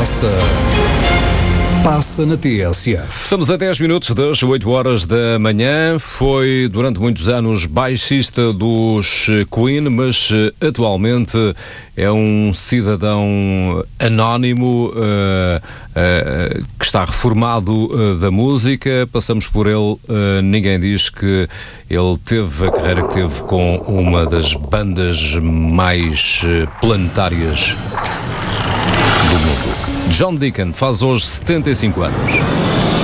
Passa na TSF. Estamos a 10 minutos das 8 horas da manhã. Foi durante muitos anos baixista dos Queen, mas atualmente é um cidadão anónimo que está reformado da música. Passamos por ele, ninguém diz que ele teve a carreira que teve com uma das bandas mais planetárias do mundo. John Deacon faz hoje 75 anos.